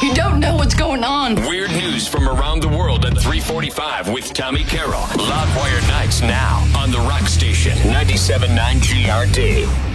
You don't know what's going on. Weird news from around the world at 3:45 with Tommy Carroll. Loudwire Nights now on the Rock Station 97.9 GRD.